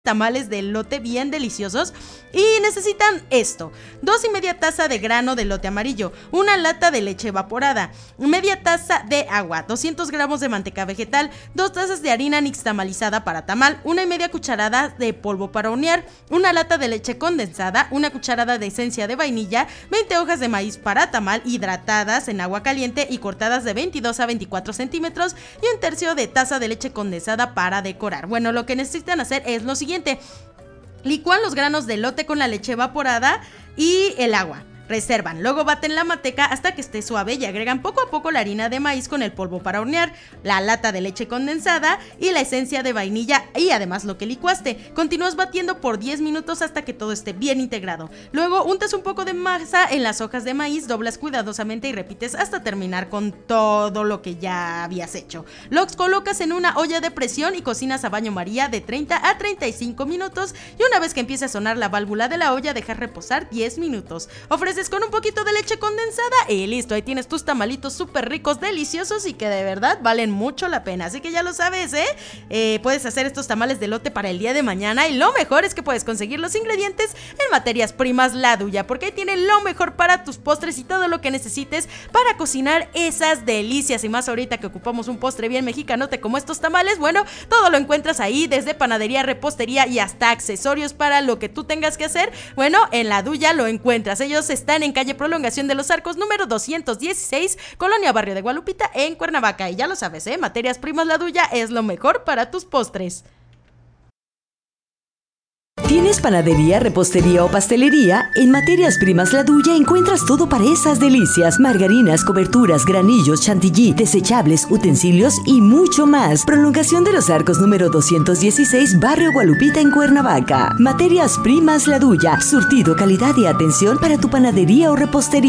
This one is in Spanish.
tamales de elote bien deliciosos y necesitan esto: 2,5 tazas de grano de elote amarillo, una lata de leche evaporada, media taza de agua, 200 gramos de manteca vegetal, 2 tazas de harina nixtamalizada para tamal, 1,5 cucharada de polvo para hornear, una lata de leche condensada, una cucharada de esencia de vainilla, 20 hojas de maíz para tamal hidratadas en agua caliente y cortadas de 22 a 24 centímetros y 1/3 de taza de leche condensada para decorar. Bueno, lo que necesitan hacer es lo siguiente: licúan los granos de elote con la leche evaporada y el agua. Reservan, luego baten la manteca hasta que esté suave y agregan poco a poco la harina de maíz con el polvo para hornear, la lata de leche condensada y la esencia de vainilla y además lo que licuaste. Continúas batiendo por 10 minutos hasta que todo esté bien integrado. Luego untas un poco de masa en las hojas de maíz, doblas cuidadosamente y repites hasta terminar con todo lo que ya habías hecho. Los colocas en una olla de presión y cocinas a baño María de 30 a 35 minutos y una vez que empiece a sonar la válvula de la olla, dejas reposar 10 minutos. Ofreces con un poquito de leche condensada y listo, ahí tienes tus tamalitos súper ricos, deliciosos y que de verdad valen mucho la pena. Así que ya lo sabes, puedes hacer estos tamales de elote para el día de mañana y lo mejor es que puedes conseguir los ingredientes en Materias Primas La Duya, porque ahí tienen lo mejor para tus postres y todo lo que necesites para cocinar esas delicias. Y más ahorita que ocupamos un postre bien mexicanote como estos tamales, bueno, todo lo encuentras ahí, desde panadería, repostería y hasta accesorios para lo que tú tengas que hacer. Bueno, en La Duya lo encuentras. Ellos están en calle Prolongación de los Arcos, número 216, Colonia Barrio de Guadalupita, en Cuernavaca. Y ya lo sabes, Materias Primas La Duya es lo mejor para tus postres. ¿Tienes panadería, repostería o pastelería? En Materias Primas La Duya encuentras todo para esas delicias: margarinas, coberturas, granillos, chantilly, desechables, utensilios y mucho más. Prolongación de los Arcos número 216, Barrio Guadalupita, en Cuernavaca. Materias Primas La Duya, surtido, calidad y atención para tu panadería o repostería.